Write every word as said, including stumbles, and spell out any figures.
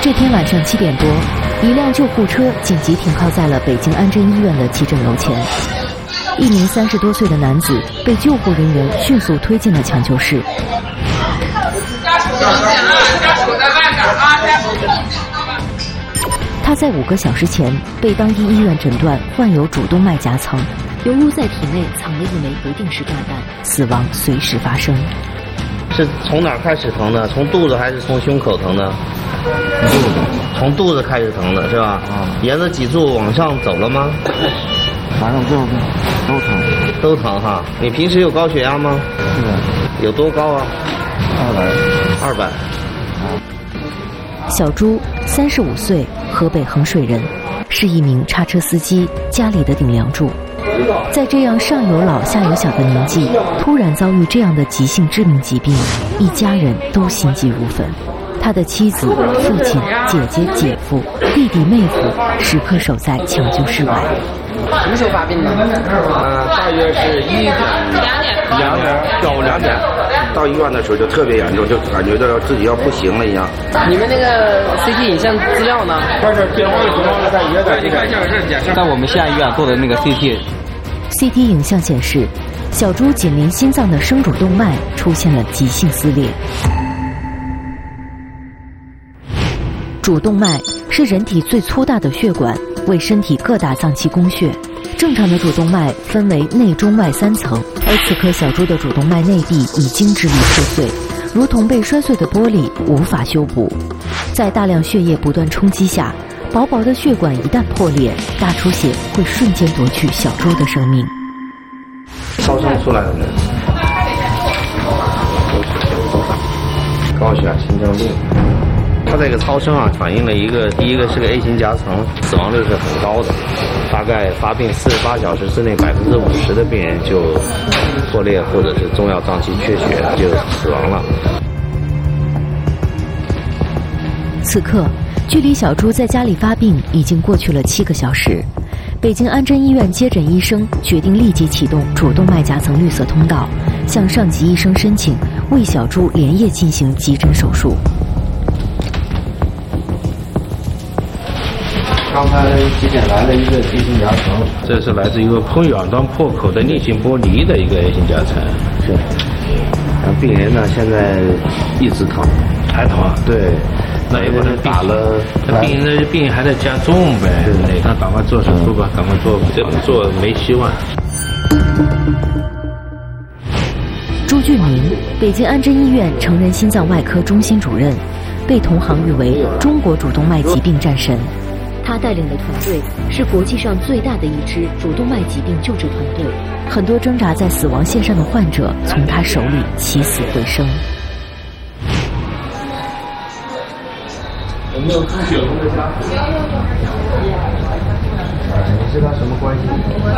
这天晚上七点多，一辆救护车紧急停靠在了北京安贞医院的急诊楼前。一名三十多岁的男子被救护人员迅速推进了抢救室。他在五个小时前被当地医院诊断患有主动脉夹层，犹如在体内藏了一枚不定时炸弹，死亡随时发生。 是从哪儿开始疼的？从肚子还是从胸口疼的？从肚子，从肚子开始疼的是吧？啊、嗯。沿着脊柱往上走了吗？ 往上走都疼， 都疼哈。你平时有高血压吗？ 是的。 有多高啊？ 二百。 二百。 小朱，三十五岁，河北衡水人，是一名叉车司机，家里的顶梁柱。在这样上有老下有小的年纪，突然遭遇这样的急性致命疾病，一家人都心急如焚。他的妻子、父亲、姐姐、姐夫、弟弟、妹夫时刻守在抢救室外。 什么时候发病的？ 呃，大约是一点、两点、两点，下午两点。到医院的时候就特别严重，就感觉到自己要不行了一样。 你们那个 C T 影像资料呢？ 这是电话有什么？在也在这个， 在我们县医院做的那个 C T。 C T 影像显示，小朱紧邻心脏的生主动脉出现了急性撕裂。主动脉是人体最粗大的血管，为身体各大脏器供血。正常的主动脉分为内中外三层，而此刻小朱的主动脉内壁已经支离破碎，如同被摔碎的玻璃，无法修补。在大量血液不断冲击下，薄薄的血管一旦破裂，大出血会瞬间夺去小朱的生命。 超声出来了没？高血压、心脏病。它这个超声啊，反映了一个，第一个是个 A 型夹层，死亡率是很高的，大概发病四十八小时之内，百分之五十的病人就破裂或者是重要脏器缺血就死亡了。 此刻，距离小朱在家里发病已经过去了七个小时。北京安贞医院接诊医生决定立即启动主动脉夹层绿色通道，向上级医生申请为小朱连夜进行急诊手术。 刚才急诊来了一个 A 型夹层， 这是来自一个喷远端破口的逆行剥离的一个 A 型夹层。 是。病人呢现在一直疼， 还疼啊？ 对。 那也不能打了， 病人的病还在加重呗。对，那赶快做手术吧，赶快做，这不做没希望。 朱俊明，北京安贞医院成人心脏外科中心主任，被同行誉为中国主动脉疾病战神。他带领的团队是国际上最大的一支主动脉疾病救治团队，很多挣扎在死亡线上的患者从他手里起死回生。 有没有朱雪红的家属？你是他什么关系？